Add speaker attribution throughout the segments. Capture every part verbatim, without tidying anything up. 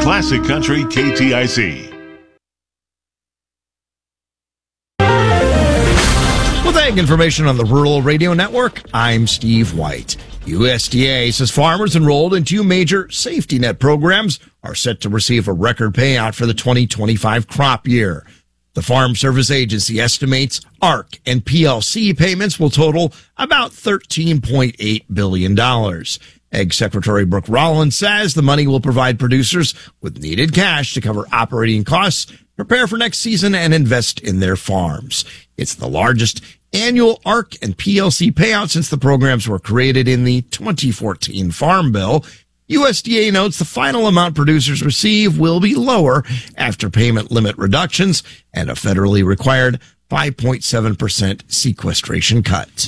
Speaker 1: Classic Country K T I C.
Speaker 2: With ag information on the Rural Radio Network, I'm Steve White. U S D A says farmers enrolled in two major safety net programs are set to receive a record payout for the twenty twenty-five crop year. The Farm Service Agency estimates A R C and P L C payments will total about thirteen point eight billion dollars. Ag Secretary Brooke Rollins says the money will provide producers with needed cash to cover operating costs, prepare for next season, and invest in their farms. It's the largest annual A R C and P L C payout since the programs were created in the twenty fourteen Farm Bill. U S D A notes the final amount producers receive will be lower after payment limit reductions and a federally required five point seven percent sequestration cut.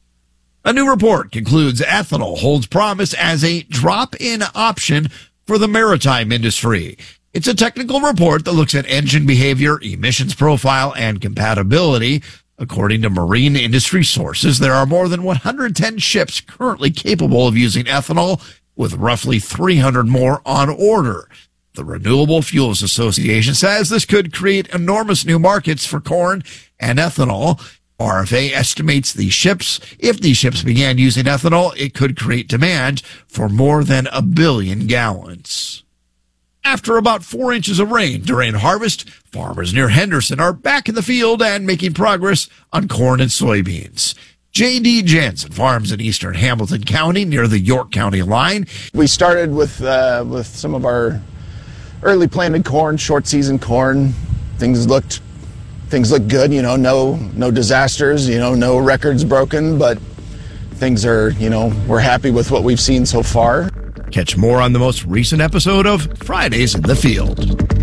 Speaker 2: A new report concludes ethanol holds promise as a drop-in option for the maritime industry. It's a technical report that looks at engine behavior, emissions profile, and compatibility. According to marine industry sources, there are more than one hundred ten ships currently capable of using ethanol, with roughly three hundred more on order. The Renewable Fuels Association says this could create enormous new markets for corn and ethanol. R F A estimates these ships, if these ships began using ethanol, it could create demand for more than a billion gallons. After about four inches of rain during harvest, farmers near Henderson are back in the field and making progress on corn and soybeans. J D Jansen farms in eastern Hamilton County near the York County line.
Speaker 3: We started with uh, with some of our early planted corn, short season corn. Things looked things looked good, you know, no no disasters, you know, no records broken, but things are, you know, we're happy with what we've seen so far.
Speaker 2: Catch more on the most recent episode of Fridays in the Field.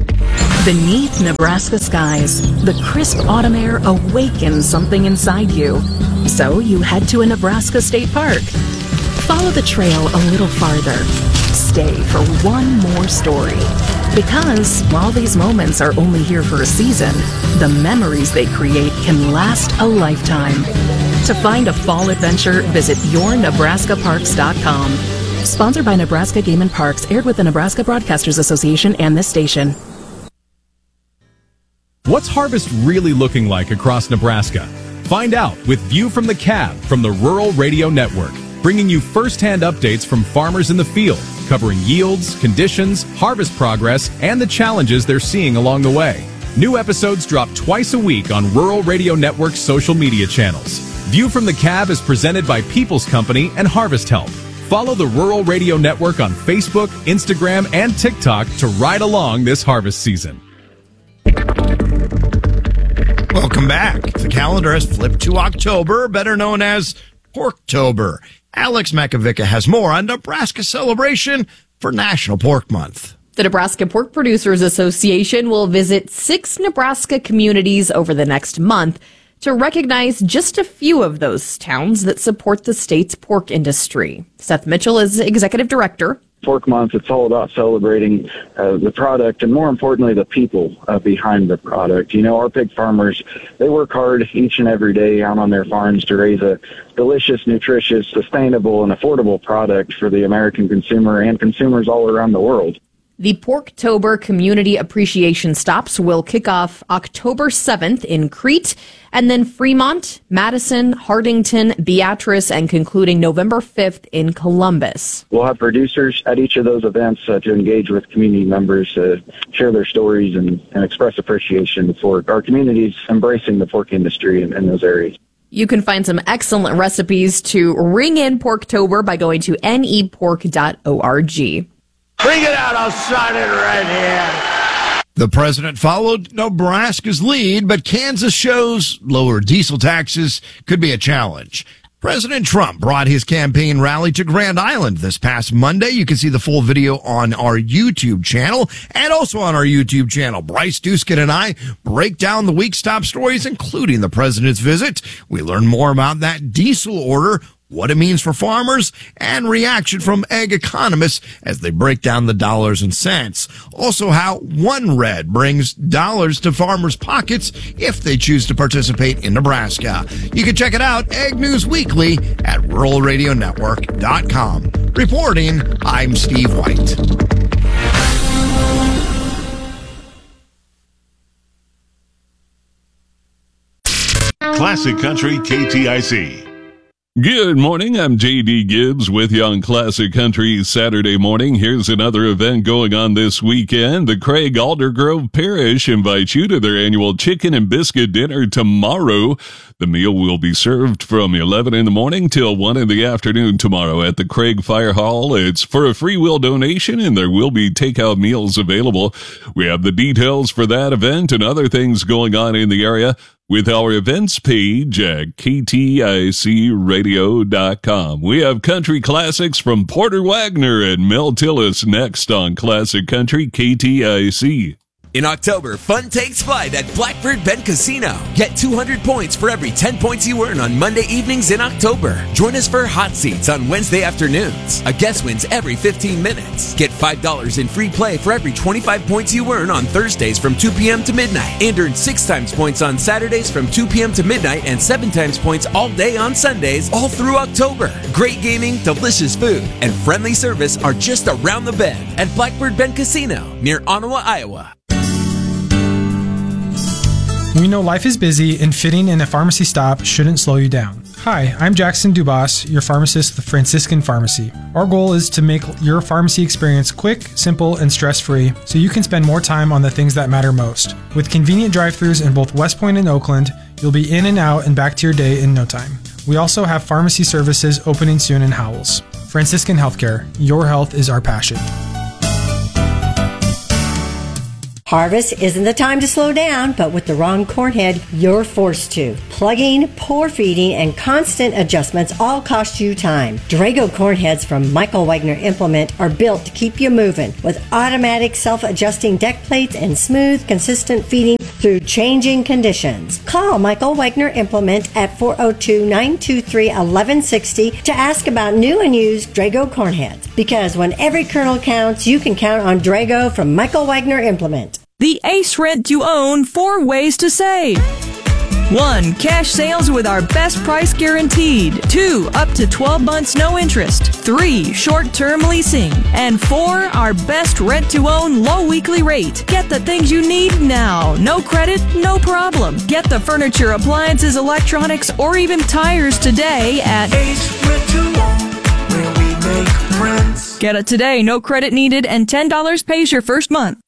Speaker 4: Beneath Nebraska skies, the crisp autumn air awakens something inside you. So you head to a Nebraska state park. Follow the trail a little farther. Stay for one more story. Because while these moments are only here for a season, the memories they create can last a lifetime. To find a fall adventure, visit your nebraska parks dot com. Sponsored by Nebraska Game and Parks, aired with the Nebraska Broadcasters Association and this station.
Speaker 5: What's harvest really looking like across Nebraska? Find out with View from the Cab from the Rural Radio Network, bringing you first-hand updates from farmers in the field, covering yields, conditions, harvest progress, and the challenges they're seeing along the way. New episodes drop twice a week on Rural Radio Network's social media channels. View from the Cab is presented by People's Company and Harvest Help. Follow the Rural Radio Network on Facebook, Instagram, and TikTok to ride along this harvest season.
Speaker 2: Welcome back. The calendar has flipped to October, better known as Porktober. Alex Makovica has more on Nebraska's celebration for National Pork Month.
Speaker 6: The Nebraska Pork Producers Association will visit six Nebraska communities over the next month to recognize just a few of those towns that support the state's pork industry. Seth Mitchell is executive director.
Speaker 7: Pork Month, it's all about celebrating uh, the product and, more importantly, the people uh, behind the product. You know, our pig farmers, they work hard each and every day out on their farms to raise a delicious, nutritious, sustainable, and affordable product for the American consumer and consumers all around the world.
Speaker 6: The Porktober Community Appreciation Stops will kick off October seventh in Crete, and then Fremont, Madison, Hardington, Beatrice, and concluding November fifth in Columbus.
Speaker 7: We'll have producers at each of those events uh, to engage with community members, uh, share their stories, and, and express appreciation for our communities embracing the pork industry in, in those areas.
Speaker 6: You can find some excellent recipes to ring in Porktober by going to N E pork dot org.
Speaker 8: Bring it out, I'll sign it right here.
Speaker 2: The president followed Nebraska's lead, but Kansas shows lower diesel taxes could be a challenge. President Trump brought his campaign rally to Grand Island this past Monday. You can see the full video on our YouTube channel, and also on our YouTube channel. Bryce Duskin and I break down the week's top stories, including the president's visit. We learn more about that diesel order, what it means for farmers, and reaction from ag economists as they break down the dollars and cents. Also, how One Red brings dollars to farmers' pockets if they choose to participate in Nebraska. You can check it out, Ag News Weekly, at rural radio network dot com. Reporting, I'm Steve White.
Speaker 1: Classic Country K T I C.
Speaker 9: Good morning, I'm J D Gibbs with you on Classic Country Saturday morning. Here's another event going on this weekend. The Craig Aldergrove Parish invites you to their annual chicken and biscuit dinner tomorrow. The meal will be served from eleven in the morning till one in the afternoon tomorrow at the Craig Fire Hall. It's for a free will donation, and there will be takeout meals available. We have the details for that event and other things going on in the area with our events page at K T I C radio dot com. We have country classics from Porter Wagner and Mel Tillis next on Classic Country K T I C.
Speaker 10: In October, fun takes flight at Blackbird Bend Casino. Get two hundred points for every ten points you earn on Monday evenings in October. Join us for hot seats on Wednesday afternoons. A guest wins every fifteen minutes. Get five dollars in free play for every twenty-five points you earn on Thursdays from two p.m. to midnight. And earn six times points on Saturdays from two p.m. to midnight and seven times points all day on Sundays, all through October. Great gaming, delicious food, and friendly service are just around the bend at Blackbird Bend Casino near Ottawa, Iowa.
Speaker 11: We know life is busy and fitting in a pharmacy stop shouldn't slow you down. Hi, I'm Jackson Dubas, your pharmacist at the Franciscan Pharmacy. Our goal is to make your pharmacy experience quick, simple, and stress-free so you can spend more time on the things that matter most. With convenient drive-thrus in both West Point and Oakland, you'll be in and out and back to your day in no time. We also have pharmacy services opening soon in Howells. Franciscan Healthcare, your health is our passion.
Speaker 12: Harvest isn't the time to slow down, but with the wrong corn head, you're forced to. Plugging, poor feeding, and constant adjustments all cost you time. Drago corn heads from Michael Wagner Implement are built to keep you moving with automatic self-adjusting deck plates and smooth, consistent feeding through changing conditions. Call Michael Wagner Implement at four oh two, nine two three, one one six oh to ask about new and used Drago corn heads. Because when every kernel counts, you can count on Drago from Michael Wagner Implement.
Speaker 13: The Ace Rent to Own four ways to save. One, cash sales with our best price guaranteed. Two, up to twelve months no interest. Three, short-term leasing. And four, our best rent-to-own low weekly rate. Get the things you need now. No credit, no problem. Get the furniture, appliances, electronics, or even tires today at Ace Rent to Own, where we make friends. Get it today, no credit needed, and ten dollars pays your first month.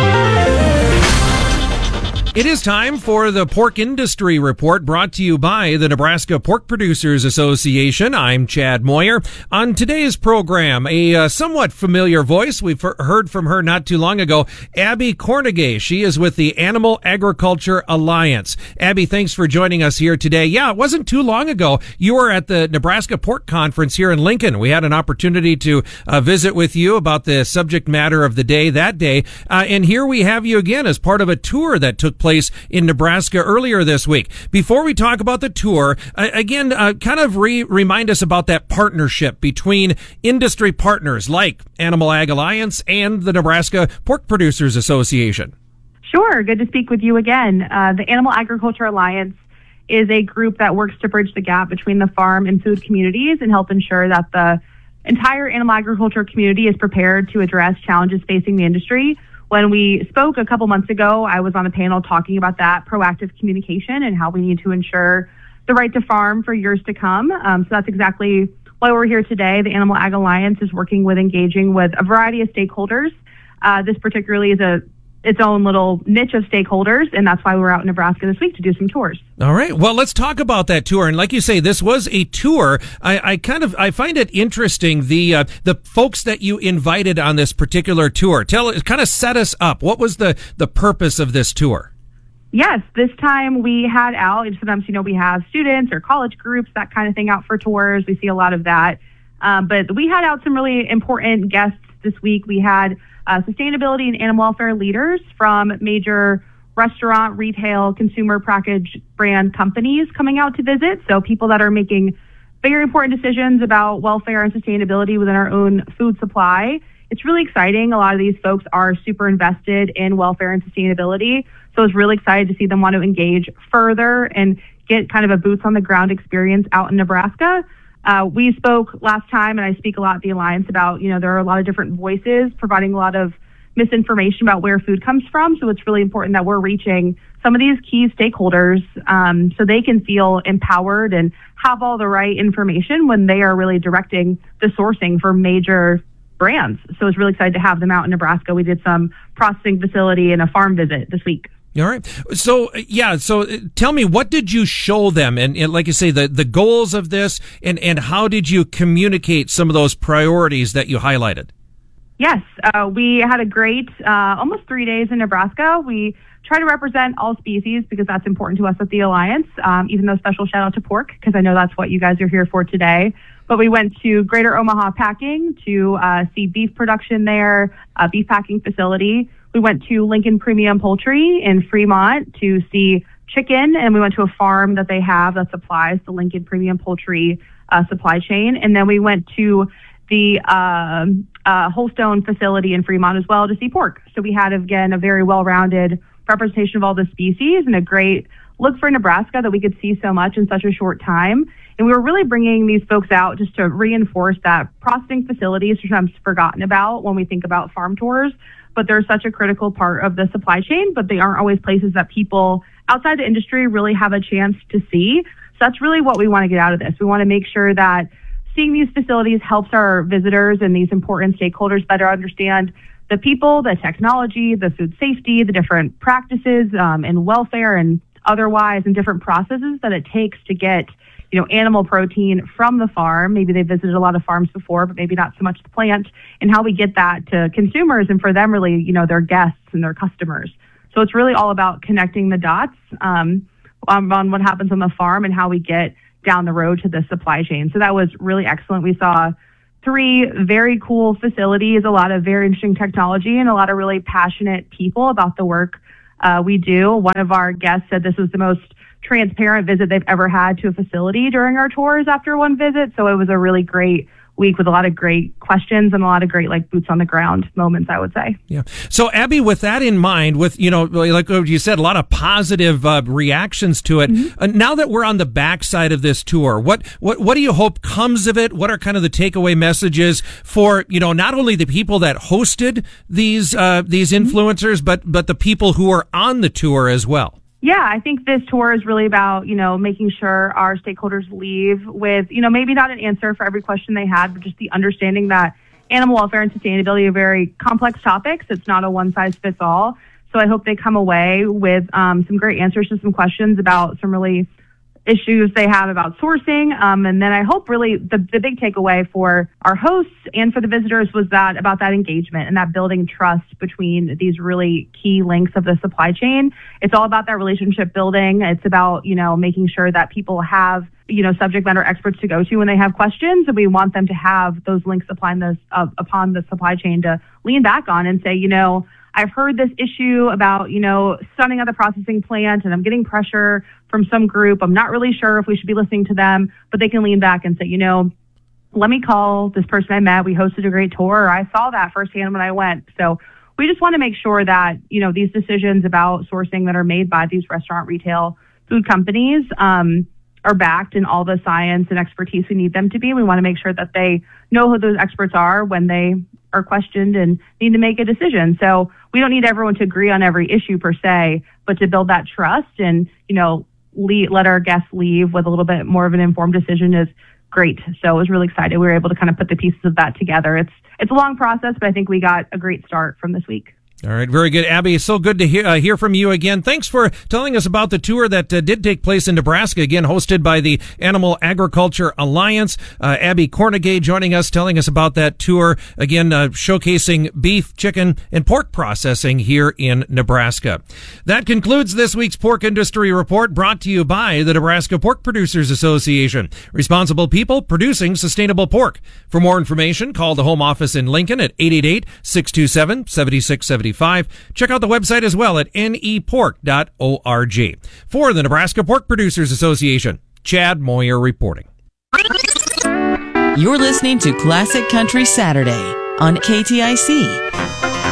Speaker 14: It is time for the Pork Industry Report, brought to you by the Nebraska Pork Producers Association. I'm Chad Moyer. On today's program, a uh, somewhat familiar voice. We've heard from her not too long ago, Abby Cornegay. She is with the Animal Agriculture Alliance. Abby, thanks for joining us here today. Yeah, it wasn't too long ago. You were at the Nebraska Pork Conference here in Lincoln. We had an opportunity to uh, visit with you about the subject matter of the day that day. Uh, and here we have you again as part of a tour that took place in Nebraska earlier this week. Before we talk about the tour, uh, again, uh, kind of re- remind us about that partnership between industry partners like Animal Ag Alliance and the Nebraska Pork Producers Association.
Speaker 15: Sure. Good to speak with you again. Uh, the Animal Agriculture Alliance is a group that works to bridge the gap between the farm and food communities and help ensure that the entire animal agriculture community is prepared to address challenges facing the industry. When we spoke a couple months ago, I was on a panel talking about that proactive communication and how we need to ensure the right to farm for years to come. Um, so that's exactly why we're here today. The Animal Ag Alliance is working with engaging with a variety of stakeholders. Uh, this particularly is a its own little niche of stakeholders, and that's why we're out in Nebraska this week to do some tours.
Speaker 14: All right. Well, let's talk about that tour. And like you say, this was a tour. I, I kind of I find it interesting the uh, the folks that you invited on this particular tour. Tell kind of set us up. What was the the purpose of this tour?
Speaker 15: Yes, this time we had out. Sometimes, you know, we have students or college groups, that kind of thing, out for tours. We see a lot of that. Um, but we had out some really important guests this week. We had Uh, sustainability and animal welfare leaders from major restaurant, retail, consumer package brand companies coming out to visit. So people that are making very important decisions about welfare and sustainability within our own food supply. It's really exciting. A lot of these folks are super invested in welfare and sustainability. So I was really excited to see them want to engage further and get kind of a boots on the ground experience out in Nebraska. Uh, we spoke last time, and I speak a lot at the Alliance about, you know, there are a lot of different voices providing a lot of misinformation about where food comes from. So it's really important that we're reaching some of these key stakeholders um, so they can feel empowered and have all the right information when they are really directing the sourcing for major brands. So it's really excited to have them out in Nebraska. We did some processing facility and a farm visit this week.
Speaker 14: All right. So, yeah. So tell me, what did you show them? And, and like you say, the, the goals of this, and, and how did you communicate some of those priorities that you highlighted?
Speaker 15: Yes, uh, we had a great, uh, almost three days in Nebraska. We try to represent all species because that's important to us at the Alliance, um, even though special shout out to pork, because I know that's what you guys are here for today. But we went to Greater Omaha Packing to uh, see beef production there, a beef packing facility. We went to Lincoln Premium Poultry in Fremont to see chicken, and we went to a farm that they have that supplies the Lincoln Premium Poultry uh, supply chain. And then we went to the uh, uh, Holstone facility in Fremont as well to see pork. So we had, again, a very well-rounded representation of all the species and a great look for Nebraska that we could see so much in such a short time. And we were really bringing these folks out just to reinforce that processing facilities are sometimes forgotten about when we think about farm tours, but they're such a critical part of the supply chain, but they aren't always places that people outside the industry really have a chance to see. So that's really what we want to get out of this. We want to make sure that seeing these facilities helps our visitors and these important stakeholders better understand the people, the technology, the food safety, the different practices um, and welfare and otherwise, and different processes that it takes to get, you know, animal protein from the farm. Maybe they visited a lot of farms before, but maybe not so much the plant, and how we get that to consumers and for them really, you know, their guests and their customers. So it's really all about connecting the dots um, on, on what happens on the farm and how we get down the road to the supply chain. So that was really excellent. We saw three very cool facilities, a lot of very interesting technology, and a lot of really passionate people about the work uh, we do. One of our guests said this was the most transparent visit they've ever had to a facility during our tours after one visit. So it was a really great week with a lot of great questions and a lot of great, like, boots on the ground moments, I would say.
Speaker 14: Yeah. So Abby, with that in mind, with, you know, like you said, a lot of positive uh, reactions to it. Mm-hmm. Uh, now that we're on the backside of this tour, what, what, what do you hope comes of it? What are kind of the takeaway messages for, you know, not only the people that hosted these, uh, these influencers, mm-hmm. but, but the people who are on the tour as well?
Speaker 15: Yeah, I think this tour is really about, you know, making sure our stakeholders leave with, you know, maybe not an answer for every question they had, but just the understanding that animal welfare and sustainability are very complex topics. It's not a one-size-fits-all. So I hope they come away with um, some great answers to some questions about some really issues they have about sourcing. Um, and then I hope really the, the big takeaway for our hosts and for the visitors was that about that engagement and that building trust between these really key links of the supply chain. It's all about that relationship building. It's about, you know, making sure that people have, you know, subject matter experts to go to when they have questions. And we want them to have those links upon the, uh, upon the supply chain to lean back on and say, you know, I've heard this issue about, you know, sunning at the processing plant, and I'm getting pressure from some group. I'm not really sure if we should be listening to them, but they can lean back and say, you know, let me call this person I met. We hosted a great tour. Or I saw that firsthand when I went. So we just want to make sure that, you know, these decisions about sourcing that are made by these restaurant, retail, food companies um, are backed in all the science and expertise we need them to be. We want to make sure that they know who those experts are when they are questioned and need to make a decision. So we don't need everyone to agree on every issue per se, but to build that trust and, you know, lead, let our guests leave with a little bit more of an informed decision is great. So I was really excited. We were able to kind of put the pieces of that together. It's, it's a long process, but I think we got a great start from this week.
Speaker 14: All right. Very good. Abby, it's so good to hear, uh, hear from you again. Thanks for telling us about the tour that uh, did take place in Nebraska, again, hosted by the Animal Agriculture Alliance. Uh, Abby Cornegay joining us, telling us about that tour, again, uh, showcasing beef, chicken, and pork processing here in Nebraska. That concludes this week's Pork Industry Report, brought to you by the Nebraska Pork Producers Association. Responsible people producing sustainable pork. For more information, call the home office in Lincoln at eight eight eight, six two seven, seven six seven five. Check out the website as well at N E pork dot org. For the Nebraska Pork Producers Association, Chad Moyer reporting.
Speaker 13: You're listening to Classic Country Saturday on K T I C.